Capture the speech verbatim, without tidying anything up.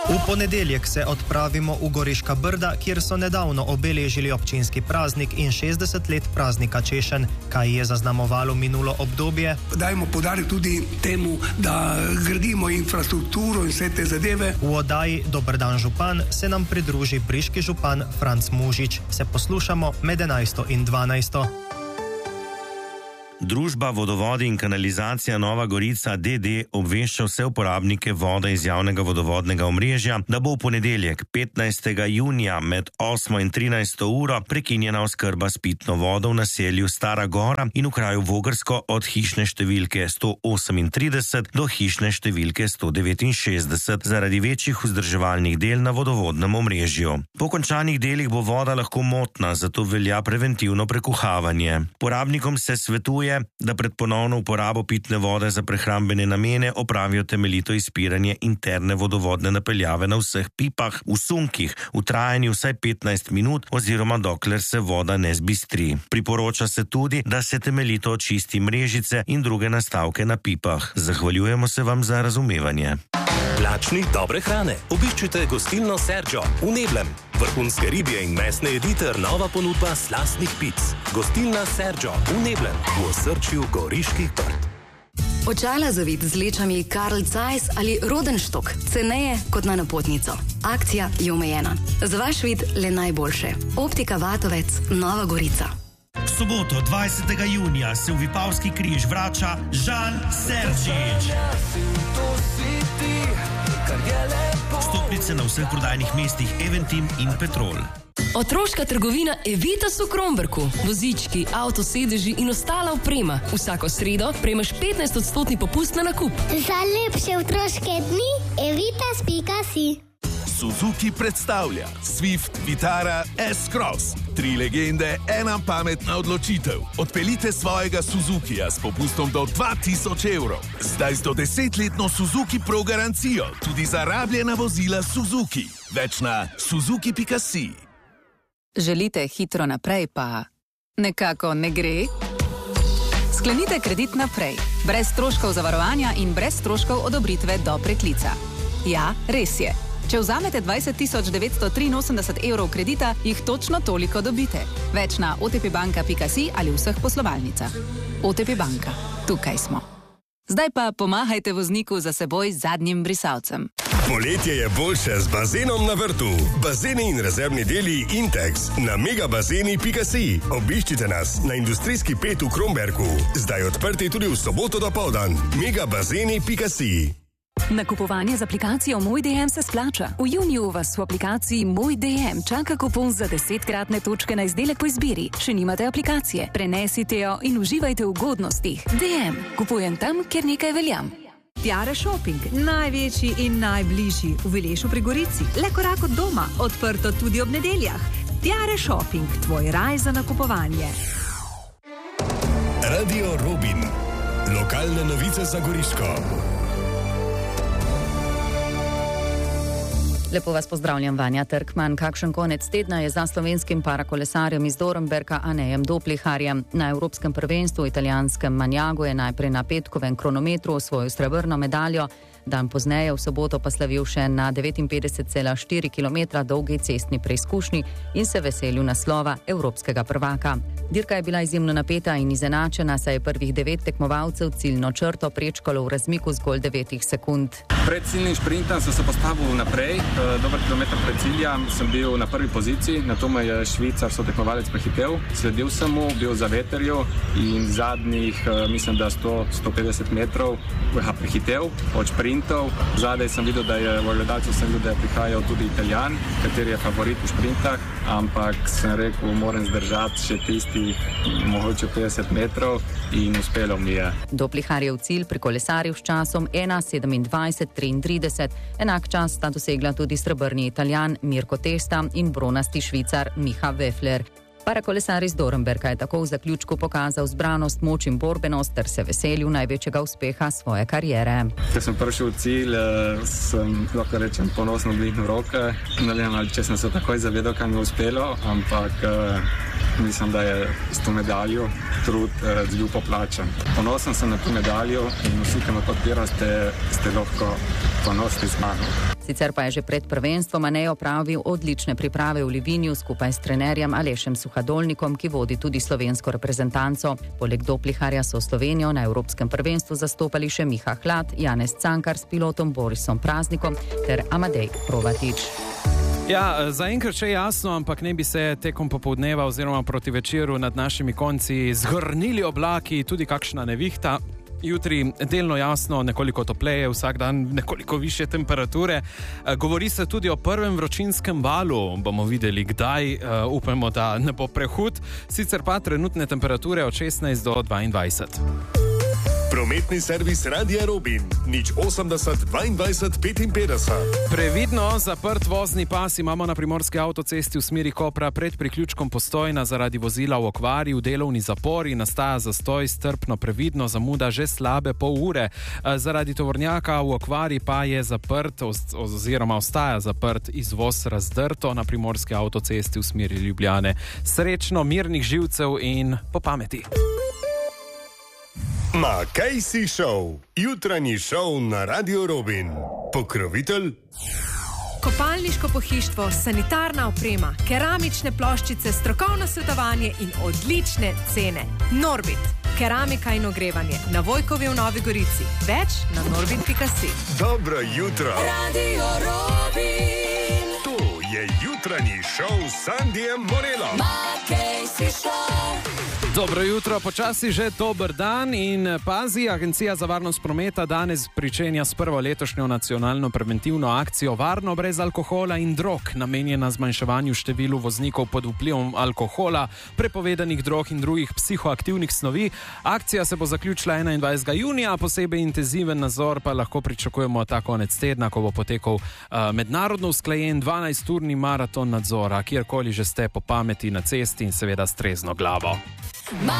V ponedeljek se odpravimo v Goriška Brda, kjer so nedavno obeležili občinski praznik in šestdeset let praznika Češenj. Kaj je zaznamovalo minulo obdobje? Dajmo poudarek tudi temu, da gradimo infrastrukturo in vse te zadeve. V oddaji Dober dan župan se nam pridruži briški župan Franc Mužič. Se poslušamo med enajsto in dvanajsto. Družba Vodovodi in kanalizacija Nova Gorica D D obvešča vse uporabnike vode iz javnega vodovodnega omrežja, da bo v ponedeljek petnajstega junija med osmo in trinajsto uro prekinjena oskrba s pitno vodo v naselju Stara Gora in v kraju Vogrsko od hišne številke sto osemintrideset do hišne številke sto devetinšestdeset zaradi večjih vzdrževalnih del na vodovodnem omrežju. Po končanih delih bo voda lahko motna, zato velja preventivno prekuhavanje. Porabnikom se svetuje, da pred ponovno uporabo pitne vode za prehrambene namene opravijo temeljito izpiranje interne vodovodne napeljave na vseh pipah, v sunkih, v trajanju vsaj petnajst minut oziroma dokler se voda ne zbistri. Priporoča se tudi, da se temeljito očisti mrežice in druge nastavke na pipah. Zahvaljujemo se vam za razumevanje. Lačni dobre hrane. Obiščite gostilno Sergio v Neblem. Vrhunske ribje in mesne jedi ter nova ponudba slastnih pic. Gostilna Sergio v Neblem, v osrčju Goriških Brd. Očala za vid z lečami Carl Zeiss ali Rodenstock, ceneje kot na napotnico. Akcija je omejena. Za vaš vid le najboljše. Optika Vatovec, Nova Gorica. V soboto dvajsetega junija se v Vipavski križ vrača Žan Serčič. Vstopnice na vseh prodajnih mestih Eventim in Petrol. Otroška trgovina Evitas v Kromberku. Vozički, avtosedeži in ostala oprema. Vsako sredo prejmeš petnajst odstotni popust na nakup. Za lepše otroške dni evitas pika si. Suzuki predstavlja Swift, Vitara, S-Cross. Tri legende, ena pametna odločitev. Odpeljite svojega Suzukija s popustom do dva tisoč evrov. Zdaj z do desetletno Suzuki Pro garancijo. Tudi za rabljena vozila Suzuki. Več na suzuki pika si. Želite hitro naprej, pa nekako ne gre? Sklenite kredit naprej. Brez stroškov zavarovanja in brez stroškov odobritve do preklica. Ja, res je. Če vzamete dvajset tisoč devetsto triinosemdeset evrov kredita, jih točno toliko dobite. Več na o te pe banka pika si ali vseh poslovalnicah. O te pe banka. Tukaj smo. Zdaj pa pomahajte vozniku za seboj z zadnjim brisalcem. Poletje je boljše z bazenom na vrtu. Bazeni in rezervni deli Intex na megabazeni pika si. Obiščite nas na industrijski pet v Kromberku. Zdaj odprti tudi v soboto dopoldan. megabazeni pika si. Nakupovanje z aplikacijo Moj D M se splača. V juniju vas v aplikaciji Moj D M čaka kupon za desetkratne točke na izdelek po izbiri. Še nimate aplikacije? Prenesite jo in uživajte v ugodnostih. D M. Kupujem tam, kjer nekaj veljam. Tiare Shopping, največji in najbližji v Vilešu pri Gorici. Le korak od doma, odprto tudi ob nedeljah. Tiare Shopping, tvoj raj za nakupovanje. Radio Robin. Lokalne novice za Goriško. Lepo vas pozdravljam, Vanja Trkman. Kakšen konec tedna je za slovenskim parakolesarjem iz Dornberka Anejem Dopliharjem. Na Evropskem prvenstvu v italijanskem Manjagu je najprej na petkovem kronometru osvojil srebrno medaljo, dan pozneje v soboto pa slavil še na devetinpetdeset cela štiri kilometra dolgi cestni preizkušnji in se veselil naslova evropskega prvaka. Dirka je bila izjemno napeta in izenačena, saj je prvih devet tekmovalcev ciljno črto prečkalo v razmiku zgolj devetih sekund. Pred ciljnim šprintom sem se postavil naprej, dober kilometer pred ciljem sem bil na prvi poziciji, na to me je Švicar sotekmovalec prehitel, sledil sem mu, bil za veterju in zadnjih, mislim, da sto do sto petdeset metrov ga prehitel od šprintov. Zadaj sem videl, da je v gledalcu sem videl, da je prihajal tudi Italijan, kateri je favorit v šprintah, ampak sem rekel, moram zdržati še tistih mogoče petdeset metrov in uspelo mi je. Dopliharjev cilj pri kolesarju s časom ena sedemindvajset triintrideset. Enak čas sta dosegla tudi srebrni Italijan Mirko Testa in bronasti Švicar Miha Weffler. Parakolesar iz Dornberka je tako v zaključku pokazal zbranost, moč in borbenost ter se veselil največjega uspeha svoje kariere. Ko sem prišel v cilj, sem, lahko rečem, ponosno dvignil roke. Ne vem, ali če sem se takoj zavedal, kaj mi je uspelo, ampak Mislim, da je s to medaljo trud eh, zelo poplačan. Ponosen sem na to medaljo in vsi, ki me podpirajo, ste, ste lahko ponosni z mano. Sicer pa je že pred prvenstvom Anej opravil odlične priprave v Livinju skupaj s trenerjem Alešem Suhadolnikom, ki vodi tudi slovensko reprezentanco. Poleg Dopliharja so Slovenijo na Evropskem prvenstvu zastopali še Miha Hlad, Janez Cankar s pilotom Borisom Praznikom ter Amadej Provatič. Ja, zaenkrat še jasno, ampak ne bi se tekom popoldneva oziroma proti večeru nad našimi konci zgrnili oblaki, tudi kakšna nevihta. Jutri delno jasno, nekoliko topleje, vsak dan nekoliko više temperature. Govori se tudi o prvem vročinskem valu, bomo videli kdaj, upamo, da ne bo prehud. Sicer pa trenutne temperature od šestnajst do dvaindvajset. Prometni servis Radia Robin, nič osemdeset dvaindvajset petinpetdeset. Previdno zaprt vozni pas imamo na primorski avtocesti v smeri Kopra pred priključkom Postojna zaradi vozila v okvari, v delovni zapori, nastaja zastoj, strpno previdno, zamuda že slabe pol ure. Zaradi tovornjaka v okvari pa je zaprt oziroma ostaja zaprt izvoz Razdrto na primorski avtocesti v smeri Ljubljane. Srečno, mirnih živcev in po pameti. Makejsi Show, jutranji šov na Radio Robin. Pokrovitelj? Kopalniško pohištvo, sanitarna oprema, keramične ploščice, strokovno svetovanje in odlične cene. Norbit, keramika in ogrevanje na Vojkovi v Novi Gorici. Več na norbit pika si. Dobro jutro. Radio Robin. To je jutranji šov s Sandijem Morelom. Makejsi Show. Dobro jutro, počasi že dober dan in pazi, Agencija za varnost prometa danes pričenja s prvo letošnjo nacionalno preventivno akcijo Varno brez alkohola in drog, namenjena zmanjševanju številu voznikov pod vplivom alkohola, prepovedanih drog in drugih psihoaktivnih snovi. Akcija se bo zaključila enaindvajsetega junija, posebej intenziven nadzor pa lahko pričakujemo ta konec tedna, ko bo potekal uh, mednarodno usklajen dvanajsturni maraton nadzora, kjerkoli že ste po pameti na cesti in seveda s trezno glavo.